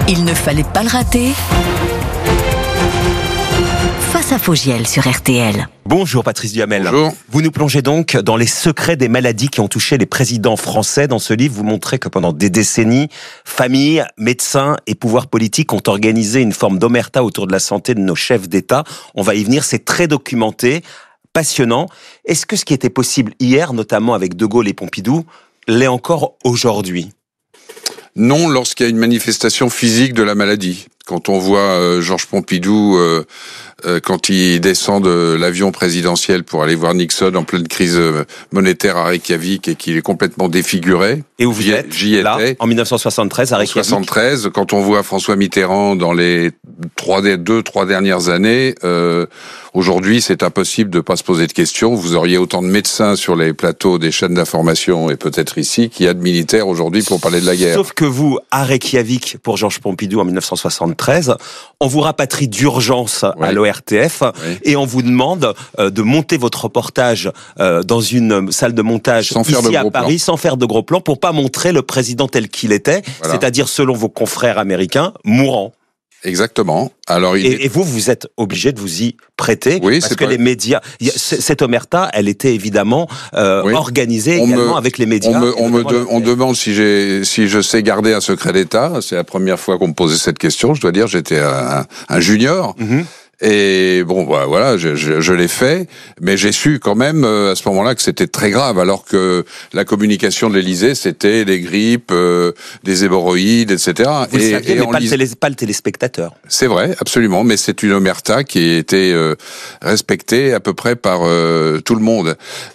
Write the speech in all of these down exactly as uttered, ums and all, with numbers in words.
Il ne fallait pas le rater. Face à Fogiel sur R T L. Bonjour Patrice Duhamel. Bonjour. Vous nous plongez donc dans les secrets des maladies qui ont touché les présidents français. Dans ce livre, vous montrez que pendant des décennies, familles, médecins et pouvoirs politiques ont organisé une forme d'omerta autour de la santé de nos chefs d'État. On va y venir, c'est très documenté, passionnant. Est-ce que ce qui était possible hier, notamment avec De Gaulle et Pompidou, l'est encore aujourd'hui ? Non, lorsqu'il y a une manifestation physique de la maladie. Quand on voit euh, Georges Pompidou, euh, euh, quand il descend de l'avion présidentiel pour aller voir Nixon en pleine crise euh, monétaire à Reykjavik et qu'il est complètement défiguré. Et où vous j'y, êtes j'y là, étais. En dix-neuf cent soixante-treize, à Reykjavik. En soixante-treize, quand on voit François Mitterrand dans les trois, deux, trois dernières années, euh, aujourd'hui, c'est impossible de pas se poser de questions. Vous auriez autant de médecins sur les plateaux des chaînes d'information et peut-être ici qu'il y a de militaires aujourd'hui pour parler de la guerre. Sauf que vous, à Reykjavik, pour Georges Pompidou en dix-neuf cent soixante-treize, on vous rapatrie d'urgence oui. à l'O R T F oui. et on vous demande euh, de monter votre reportage euh, dans une salle de montage sans ici à Paris, plans. sans faire de gros plans, pour pas montrer le président tel qu'il était, voilà. C'est-à-dire selon vos confrères américains, mourant. Exactement. Alors, il et, est... et vous, vous êtes obligé de vous y prêter, oui, parce que pas... les médias, cette omerta, elle était évidemment euh, oui. organisée on également me... avec les médias. On me, on me de... on demande si j'ai, si je sais garder un secret d'État. C'est la première fois qu'on me posait cette question. Je dois dire, j'étais un, un junior. Mm-hmm. Et bon, bah, voilà, je, je, je l'ai fait, mais j'ai su quand même euh, à ce moment-là que c'était très grave, alors que la communication de l'Élysée, c'était des grippes, euh, des hémorroïdes, et cetera. Vous et, le saviez, et mais pas, lis... le télé, pas le téléspectateur. C'est vrai, absolument, mais c'est une omerta qui a été euh, respectée à peu près par euh, tout le monde.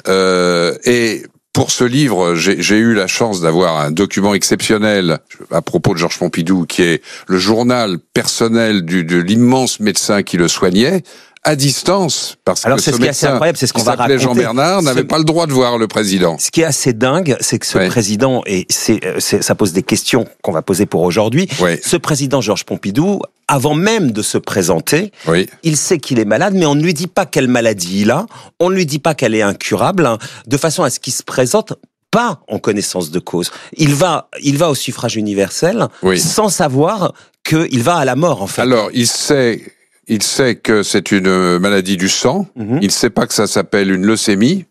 Euh, et Pour ce livre, j'ai, j'ai eu la chance d'avoir un document exceptionnel à propos de Georges Pompidou, qui est le journal personnel du, de l'immense médecin qui le soignait, à distance, parce Alors, que c'est ce ce qui est médecin, assez incroyable, c'est ce qu'on qui va s'appelait raconter. Jean Bernard, n'avait ce... pas le droit de voir le président. Ce qui est assez dingue, c'est que ce ouais. président, et c'est, c'est, ça pose des questions qu'on va poser pour aujourd'hui, ouais. ce président Georges Pompidou, avant même de se présenter, oui. il sait qu'il est malade, mais on ne lui dit pas quelle maladie il a, on ne lui dit pas qu'elle est incurable, hein, de façon à ce qu'il se présente pas en connaissance de cause. Il va, il va au suffrage universel oui. sans savoir qu'il va à la mort, en fait. Alors, il sait... Il sait que c'est une maladie du sang. Mmh. Il sait pas que ça s'appelle une leucémie.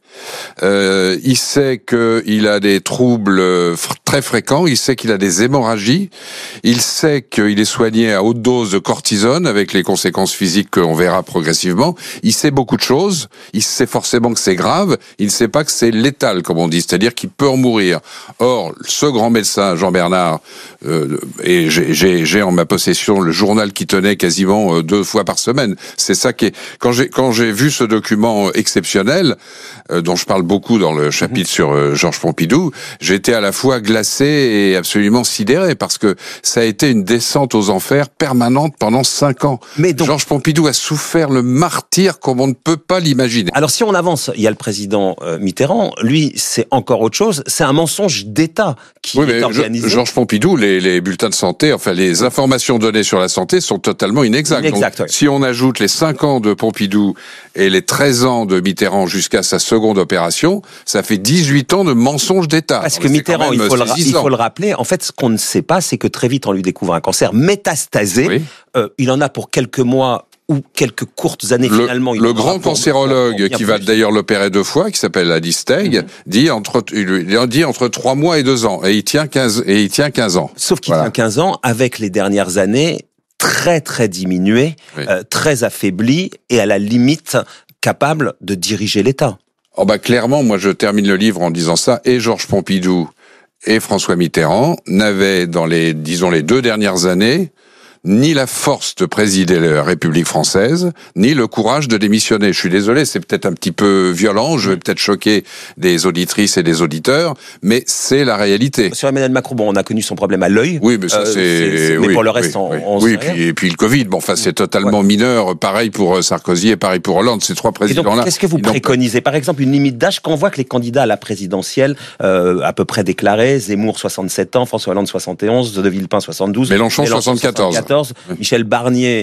Euh, il sait qu'il a des troubles f- très fréquents. Il sait qu'il a des hémorragies. Il sait qu'il est soigné à haute dose de cortisone avec les conséquences physiques qu'on verra progressivement. Il sait beaucoup de choses. Il sait forcément que c'est grave. Il ne sait pas que c'est létal, comme on dit, c'est-à-dire qu'il peut en mourir. Or, ce grand médecin, Jean Bernard, euh, et j'ai, j'ai, j'ai en ma possession le journal qui tenait quasiment euh, deux fois par semaine. C'est ça qui est... Quand j'ai, quand j'ai vu ce document exceptionnel, euh, dont je parle beaucoup dans le chapitre mmh. sur euh, Georges Pompidou, j'étais à la fois glacé et absolument sidéré, parce que ça a été une descente aux enfers permanente pendant cinq ans. Mais donc, Georges Pompidou a souffert le martyre comme on ne peut pas l'imaginer. Alors si on avance, il y a le président euh, Mitterrand, lui c'est encore autre chose, c'est un mensonge d'État qui oui, est organisé. Georges Pompidou, les, les bulletins de santé, enfin les informations données sur la santé sont totalement inexactes. Inexact, Donc, oui. Si on ajoute les cinq ans de Pompidou et les treize ans de Mitterrand jusqu'à sa seconde opération, ça fait dix-huit ans de mensonges d'État. Parce que Mitterrand, il faut, le, il faut le rappeler, en fait, ce qu'on ne sait pas, c'est que très vite, on lui découvre un cancer métastasé. Oui. Euh, il en a pour quelques mois ou quelques courtes années, le, finalement. Il le grand cancérologue, pour, pour qui va plus. d'ailleurs l'opérer deux fois, qui s'appelle Adi Steig, mm-hmm. dit entre, il dit entre trois mois et deux ans. Et il tient quinze, et il tient quinze ans. Sauf qu'il voilà. tient quinze ans, avec les dernières années très, très diminuées, oui. euh, très affaiblies, et à la limite capable de diriger l'État. Oh bah clairement, moi je termine le livre en disant ça, et Georges Pompidou et François Mitterrand n'avaient dans les, disons, les deux dernières années, ni la force de présider la République française, ni le courage de démissionner. Je suis désolé, c'est peut-être un petit peu violent, je vais peut-être choquer des auditrices et des auditeurs, mais c'est la réalité. Sur Emmanuel Macron, bon, on a connu son problème à l'œil. Oui, mais ça euh, c'est... c'est, c'est... Mais oui, pour le reste, oui, on, oui. on Oui, et puis, et puis le Covid, bon, enfin, c'est totalement ouais. mineur. Pareil pour Sarkozy et pareil pour Hollande, ces trois présidents-là. Et donc, qu'est-ce que vous préconisez ? Par exemple, une limite d'âge, quand on voit que les candidats à la présidentielle, euh, à peu près déclarés, Zemmour soixante-sept ans, François Hollande soixante et onze, De Villepin soixante-douze, Mélenchon soixante-quatorze, Michel Barnier